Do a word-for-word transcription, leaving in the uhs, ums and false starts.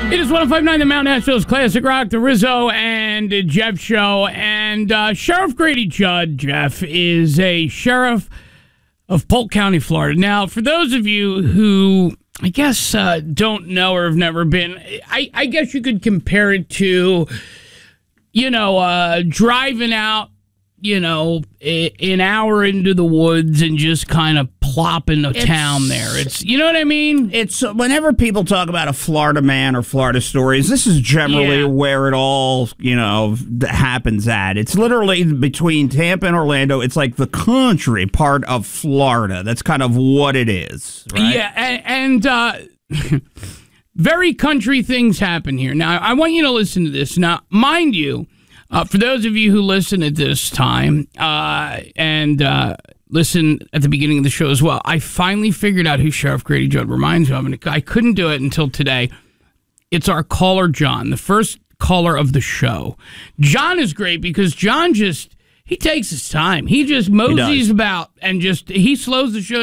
It is one oh five point nine the Mount Asheville's Classic Rock, the Rizzo and Jeff show. And uh, Sheriff Grady Judd, Jeff, is a sheriff of Polk County, Florida. Now, for those of you who, I guess, uh, don't know or have never been, I, I guess you could compare it to, you know, uh, driving out, you know, an hour into the woods and just kind of plopping the it's, town there. It's, you know what I mean? It's whenever people talk about a Florida man or Florida stories, this is generally yeah. where it all, you know, happens at. It's literally between Tampa and Orlando. It's like the country part of Florida. That's kind of what it is, right? Yeah, and, and uh, very country things happen here. Now, I want you to listen to this. Now, mind you, Uh, for those of you who listen at this time uh, and uh, listen at the beginning of the show as well, I finally figured out who Sheriff Grady Judd reminds me of, and I couldn't do it until today. It's our caller, John, the first caller of the show. John is great because John just, he takes his time. He just moseys about and just, he slows the show